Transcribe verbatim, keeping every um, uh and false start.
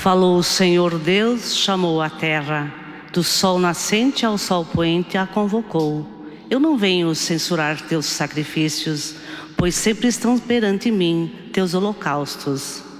Falou o Senhor Deus, chamou a terra, do sol nascente ao sol poente a convocou. Eu não venho censurar teus sacrifícios, pois sempre estão perante mim teus holocaustos.